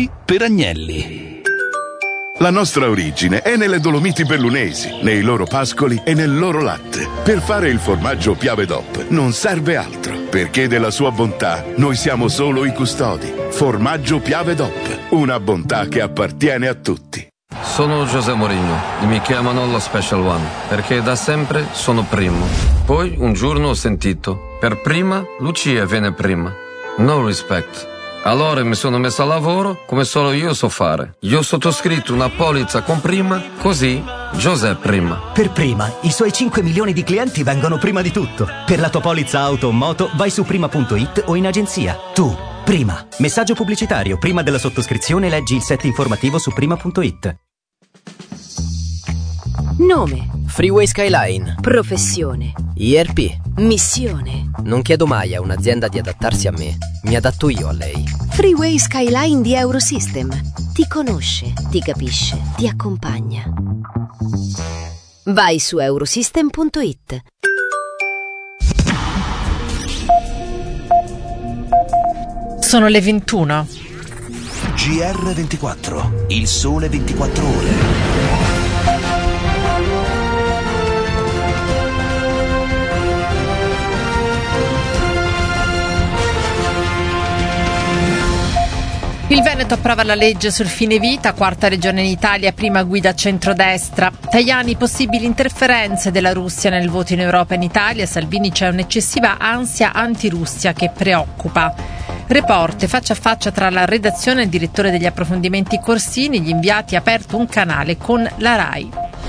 Salumi per Agnelli. La nostra origine è nelle Dolomiti Bellunesi, nei loro pascoli e nel loro latte. Per fare il formaggio Piave DOP non serve altro, perché della sua bontà noi siamo solo i custodi. Formaggio Piave DOP, una bontà che appartiene a tutti. Sono José Mourinho e mi chiamano lo Special One, perché da sempre sono primo. Poi un giorno ho sentito, per prima Lucia viene prima. No respect. Allora mi sono messo a lavoro come solo io so fare. Io ho sottoscritto una polizza con prima, così José prima. Per prima, i suoi 5 milioni di clienti vengono prima di tutto. Per la tua polizza auto o moto vai su prima.it o in agenzia. Tu, prima. Messaggio pubblicitario. Prima della sottoscrizione leggi il set informativo su prima.it. Nome. Freeway Skyline. Professione. IRP. Missione. Non chiedo mai a un'azienda di adattarsi a me, mi adatto io a lei. Freeway Skyline di Eurosystem. Ti conosce, ti capisce, ti accompagna. Vai su eurosystem.it. Sono le 21. GR24, il sole 24 ore. Il Veneto approva la legge sul fine vita, quarta regione in Italia, prima guida centrodestra. Tajani, possibili interferenze della Russia nel voto in Europa e in Italia. Salvini, c'è un'eccessiva ansia anti-Russia che preoccupa. Report, faccia a faccia tra la redazione e il direttore degli approfondimenti Corsini, gli inviati, ha aperto un canale con la RAI.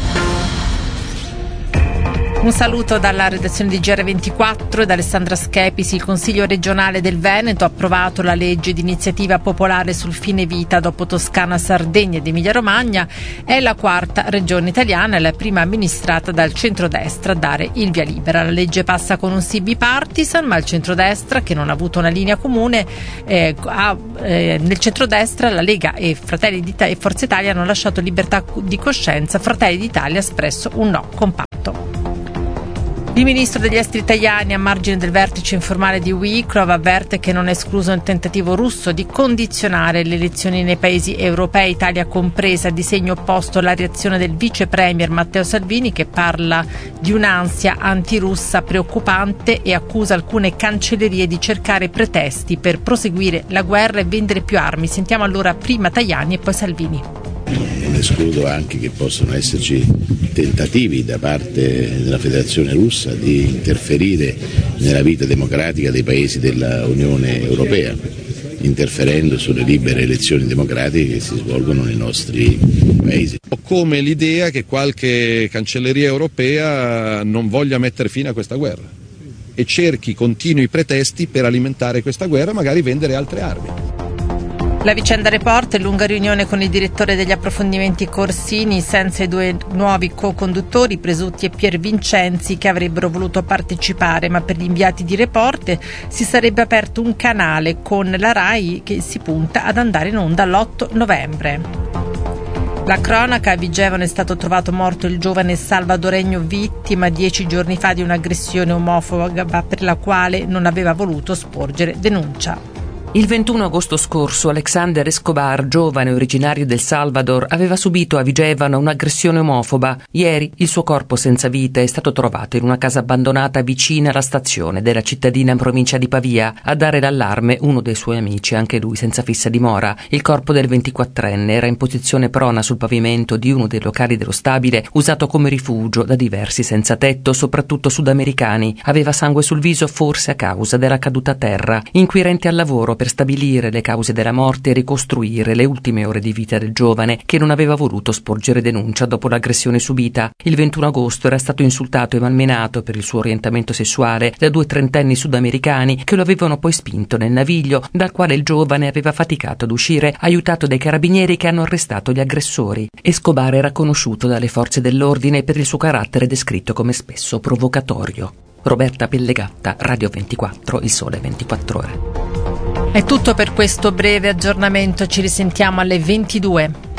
Un saluto dalla redazione di GR24 e da Alessandra Schepisi. Il Consiglio regionale del Veneto ha approvato la legge di iniziativa popolare sul fine vita dopo Toscana, Sardegna ed Emilia-Romagna. È la quarta regione italiana e la prima amministrata dal centrodestra a dare il via libera. La legge passa con un sì bipartisan, ma il centrodestra, che non ha avuto una linea comune, nel centrodestra la Lega e Fratelli d'Italia e Forza Italia hanno lasciato libertà di coscienza. Fratelli d'Italia ha espresso un no compatto. Il ministro degli esteri Tajani, a margine del vertice informale di Wiklov, avverte che non è escluso un tentativo russo di condizionare le elezioni nei paesi europei, Italia compresa. Di segno opposto la reazione del vice premier Matteo Salvini, che parla di un'ansia antirussa preoccupante e accusa alcune cancellerie di cercare pretesti per proseguire la guerra e vendere più armi. Sentiamo allora prima Tajani e poi Salvini. Non escludo anche che possano esserci tentativi da parte della Federazione Russa di interferire nella vita democratica dei paesi dell'Unione Europea, interferendo sulle libere elezioni democratiche che si svolgono nei nostri paesi. Ho come l'idea che qualche cancelleria europea non voglia mettere fine a questa guerra e cerchi continui pretesti per alimentare questa guerra e magari vendere altre armi. La vicenda Report, lunga riunione con il direttore degli approfondimenti Corsini, senza i due nuovi co-conduttori, Presutti e Pier Vincenzi, che avrebbero voluto partecipare, ma per gli inviati di Report si sarebbe aperto un canale con la RAI che si punta ad andare in onda l'8 novembre. La cronaca: a Vigevano è stato trovato morto il giovane salvadoregno vittima 10 giorni fa di un'aggressione omofoba per la quale non aveva voluto sporgere denuncia. Il 21 agosto scorso Alexander Escobar, giovane originario del Salvador, aveva subito a Vigevano un'aggressione omofoba. Ieri il suo corpo senza vita è stato trovato in una casa abbandonata vicina alla stazione della cittadina in provincia di Pavia. A dare l'allarme uno dei suoi amici, anche lui senza fissa dimora. Il corpo del 24enne era in posizione prona sul pavimento di uno dei locali dello stabile, usato come rifugio da diversi senza tetto, soprattutto sudamericani. Aveva sangue sul viso, forse a causa della caduta a terra. Inquirenti al lavoro per stabilire le cause della morte e ricostruire le ultime ore di vita del giovane, che non aveva voluto sporgere denuncia dopo l'aggressione subita. Il 21 agosto era stato insultato e malmenato per il suo orientamento sessuale da 2 trentenni sudamericani che lo avevano poi spinto nel naviglio dal quale il giovane aveva faticato ad uscire, aiutato dai carabinieri che hanno arrestato gli aggressori. Escobar era conosciuto dalle forze dell'ordine per il suo carattere descritto come spesso provocatorio. Roberta Pellegatta, Radio 24, Il Sole 24 Ore. È tutto per questo breve aggiornamento, ci risentiamo alle 22.